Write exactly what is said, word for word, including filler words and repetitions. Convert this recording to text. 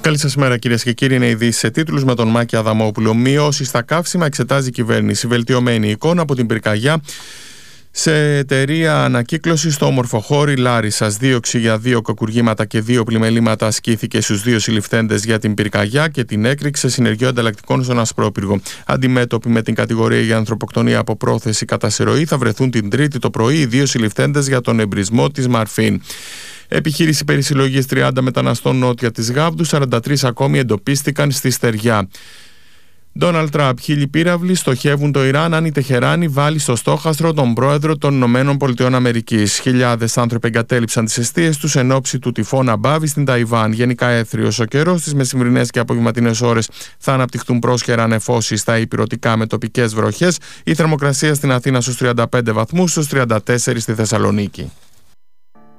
Καλή σας μέρα, κυρίες και κύριοι. Είναι ειδήσεις σε τίτλους με τον Μάκη Αδαμόπουλο. Μειώσεις στα καύσιμα εξετάζει η κυβέρνηση. Βελτιωμένη εικόνα από την πυρκαγιά σε εταιρεία ανακύκλωση στο Ομορφοχώρι Λάρισσας. Δίωξη για δύο κακουργήματα και δύο πλημελήματα ασκήθηκε στους δύο συλληφθέντες για την πυρκαγιά και την έκρηξη σε συνεργείο ανταλλακτικών στον Ασπρόπυργο. Αντιμέτωποι με την κατηγορία για ανθρωποκτονία από πρόθεση κατά συρροή, θα βρεθούν την Τρίτη το πρωί οι δύο συλληφθέντες για τον εμπρισμό της Μαρφίν. Επιχείρηση περισυλλογής τριάντα μεταναστών νότια της Γάβδου, σαράντα τρεις ακόμη εντοπίστηκαν στη στεριά. Ντόναλντ Τραμπ, χίλιοι πύραυλοι στοχεύουν το Ιράν αν η Τεχεράνη βάλει στο στόχαστρο τον πρόεδρο των Ηνωμένων Πολιτειών Αμερικής. Χιλιάδες άνθρωποι εγκατέλειψαν τις εστίες τους εν ώψη του τυφώνα Μπάβη στην Ταϊβάν. Γενικά έθριος ο καιρός, στις μεσημβρινές και απογευματινές ώρες θα αναπτυχθούν πρόσχερα νεφώσεις στα ηπειρωτικά με τοπικές βροχές. Η θερμοκρασία στην Αθήνα στους τριάντα πέντε βαθμούς, στους τριάντα τέσσερα στη Θεσσαλονίκη.